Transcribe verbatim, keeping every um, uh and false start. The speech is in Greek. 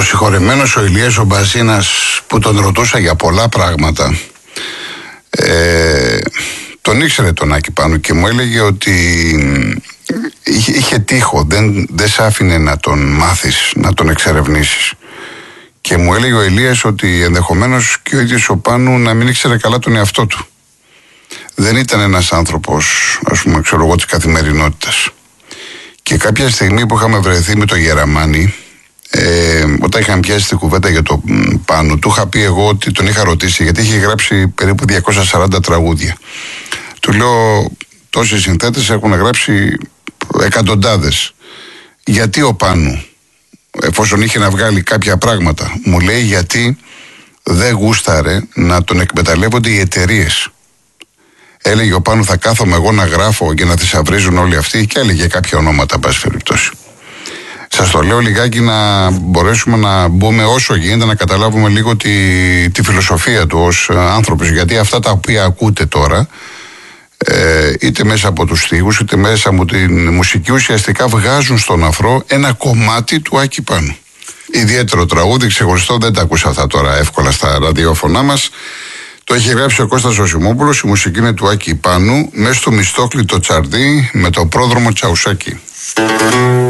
συγχωρεμένος ο Ηλίας ο Μπαζίνας, που τον ρωτούσα για πολλά πράγματα, ε, τον ήξερε τον Άκη Πάνου και μου έλεγε ότι είχε, είχε τείχο, δεν, δεν σ' άφηνε να τον μάθεις, να τον εξερευνήσεις. Και μου έλεγε ο Ηλίας ότι ενδεχομένως και ο ίδιος ο Πάνου να μην ήξερε καλά τον εαυτό του. Δεν ήταν ένας άνθρωπος, ας πούμε, ξέρω εγώ, της καθημερινότητας. Και κάποια στιγμή που είχαμε βρεθεί με τον Γεραμάνη, ε, όταν είχαμε πιάσει την κουβέντα για το Πάνου, του είχα πει εγώ ότι τον είχα ρωτήσει, γιατί είχε γράψει περίπου διακόσια σαράντα τραγούδια. Του λέω, τόσοι συνθέτες έχουν γράψει εκατοντάδες. Γιατί ο Πάνου, εφόσον είχε να βγάλει κάποια πράγματα? Μου λέει, γιατί δεν γούσταρε να τον εκμεταλλεύονται οι εταιρείες. Έλεγε ο Πάνου, θα κάθομαι εγώ να γράφω και να θησαυρίζουν όλοι αυτοί, και έλεγε κάποια ονόματα, εν πάση περιπτώσει. Σας το λέω λιγάκι να μπορέσουμε να μπούμε όσο γίνεται, να καταλάβουμε λίγο τη, τη φιλοσοφία του ως άνθρωπος, γιατί αυτά τα οποία ακούτε τώρα, ε, είτε μέσα από τους στίχους είτε μέσα από τη μουσική, ουσιαστικά βγάζουν στον αφρό ένα κομμάτι του Άκη Πάνου. Ιδιαίτερο τραγούδι, ξεχωριστό, δεν τα ακούσα αυτά τώρα εύκολα στα ραδιόφωνά μας. Το έχει γράψει ο Κώστας Ζωσιμόπουλος, η μουσική είναι του Άκη Πάνου, μέσα στο μιστόκλητο τσαρδί με το πρόδρομο Τσαουσάκη.